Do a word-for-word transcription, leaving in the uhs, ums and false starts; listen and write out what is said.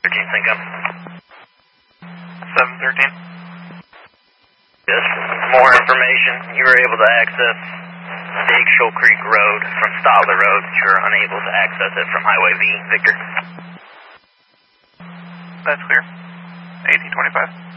thirteen Cinco. seven thirteen. Yes, more information. You were able to access Big Shoal Creek Road from Stotler Road, but you were unable to access it from Highway V, Victor. That's clear. eighteen twenty-five.